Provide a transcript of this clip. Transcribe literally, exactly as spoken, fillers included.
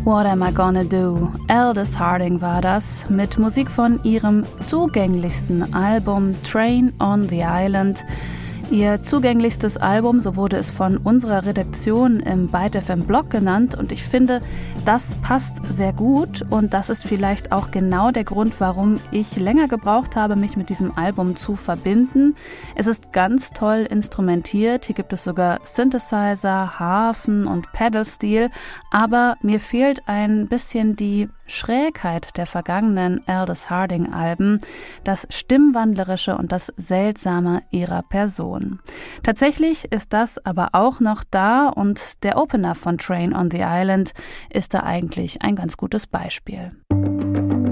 What Am I Gonna Do? Aldous Harding war das, mit Musik von ihrem zugänglichsten Album Train on the Island. Ihr zugänglichstes Album, so wurde es von unserer Redaktion im Byte F M Blog genannt, und ich finde, das passt sehr gut, und das ist vielleicht auch genau der Grund, warum ich länger gebraucht habe, mich mit diesem Album zu verbinden. Es ist ganz toll instrumentiert, hier gibt es sogar Synthesizer, Harfen und Pedal-Steel, aber mir fehlt ein bisschen die Schrägheit der vergangenen Aldous Harding-Alben, das Stimmwandlerische und das Seltsame ihrer Person. Tatsächlich ist das aber auch noch da, und der Opener von Train on the Island ist da eigentlich ein ganz gutes Beispiel.